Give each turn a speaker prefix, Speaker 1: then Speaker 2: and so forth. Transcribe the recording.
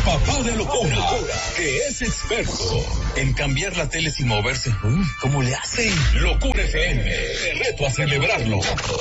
Speaker 1: papá de locura, que es experto en cambiar la tele sin moverse. ¿Cómo le hace? Locura FM, te reto a celebrarlo.